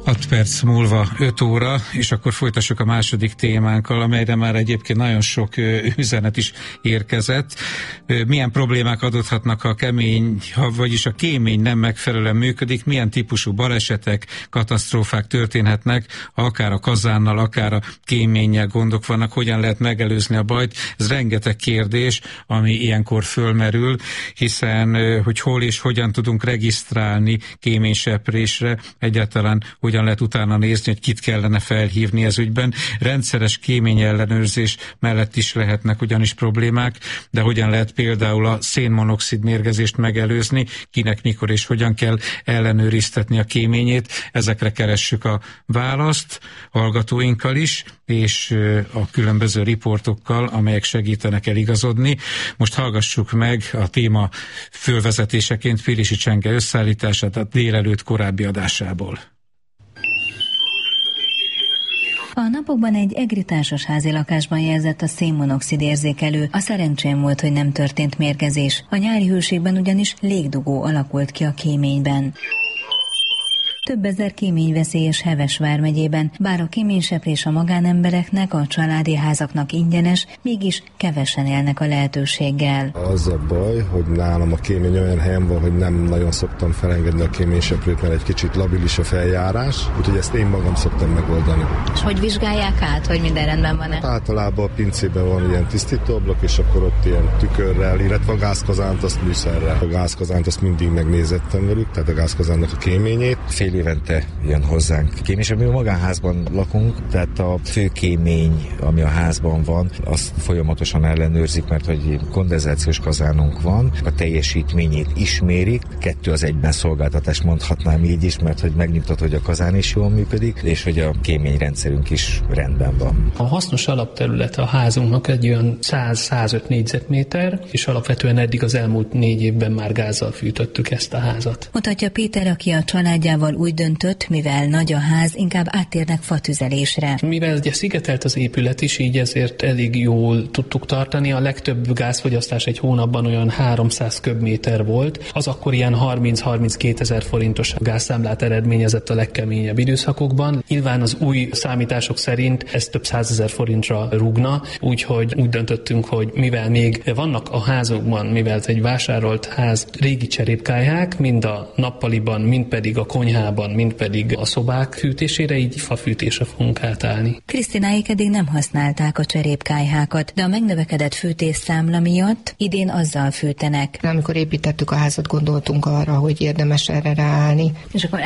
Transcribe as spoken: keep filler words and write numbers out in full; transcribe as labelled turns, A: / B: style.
A: hat perc múlva öt óra, és akkor folytassuk a második témánkkal, amelyre már egyébként nagyon sok üzenet is érkezett. Milyen problémák adódhatnak, ha a kemény, ha vagyis a kémény nem megfelelően működik, milyen típusú balesetek, katasztrófák történhetnek, akár a kazánnal, akár a kéménnyel gondok vannak, hogyan lehet megelőzni a bajt. Ez rengeteg kérdés, ami ilyenkor fölmerül, hiszen hogy hol és hogyan tudunk regisztrálni kéményseprésre, egyáltalán hogyan lehet utána nézni, hogy kit kellene felhívni ez ügyben. Rendszeres kémény ellenőrzés mellett is lehetnek ugyanis problémák, de hogyan lehet például a szénmonoxid mérgezést megelőzni, kinek mikor és hogyan kell ellenőriztetni a kéményét. Ezekre keressük a választ hallgatóinkkal is, és a különböző riportokkal, amelyek segítenek eligazodni. Most hallgassuk meg a téma fölvezetéseként Pilisi Csenge összeállítását a délelőtt korábbi adásából.
B: A napokban egy egri társasházi lakásban jelzett a szénmonoxid érzékelő. A szerencsém volt, hogy nem történt mérgezés. A nyári hőségben ugyanis légdugó alakult ki a kéményben. Több ezer kéményveszélyes Heves vármegyében, bár a kéményseprés a magánembereknek, a családi házaknak ingyenes, mégis kevesen élnek a lehetőséggel.
C: Az a baj, hogy nálam a kémény olyan helyen van, hogy nem nagyon szoktam felengedni a kéményseprőt, mert egy kicsit labilis a feljárás, úgyhogy ezt én magam szoktam megoldani.
B: És hogy vizsgálják át, hogy minden rendben van-e?
C: Hát általában a pincében van ilyen tisztítóablak, és akkor ott ilyen tükörrel, illetve a gázkazánt azt műszerrel. A gázkazánt azt mindig megnézettem velük, tehát a gázkazánnak a kéményét.
D: Fél évente jön hozzánk kémény, és mi a magánházban lakunk, tehát a fő kémény, ami a házban van, azt folyamatosan ellenőrzik, mert hogy kondenzációs kazánunk van, a teljesítményét ismérik, kettő az egyben szolgáltatást mondhatnám így is, mert hogy megnyugtat, hogy a kazán is jól működik, és hogy a kéményrendszerünk is rendben van.
E: A hasznos alapterület a házunknak egy olyan száz-százöt négyzetméter, és alapvetően eddig az elmúlt négy évben már gázzal fűtöttük ezt a házat.
B: Mutatja Péter, aki a családjával úgy döntött, mivel nagy a ház, inkább áttérnek fatüzelésre.
E: Mivel ugye szigetelt az épület is, így ezért elég jól tudtuk tartani. A legtöbb gázfogyasztás egy hónapban olyan háromszáz köbméter volt. Az akkor ilyen harminc-harminckét ezer forintos gázszámlát eredményezett a legkeményebb időszakokban. Nyilván az új számítások szerint ez több százezer forintra rúgna, úgyhogy úgy döntöttünk, hogy mivel még vannak a házokban, mivel egy vásárolt ház régi cserépkályhák, mind a nappaliban, mind pedig a konyhában, mind pedig a szobák fűtésére, így fafűtésre fogunk átállni.
B: Krisztináik eddig nem használták a cserépkályhákat, de a megnövekedett fűtésszámla miatt idén azzal fűtenek.
F: Amikor építettük a házat, gondoltunk arra, hogy érdemes erre ráállni.
B: És akkor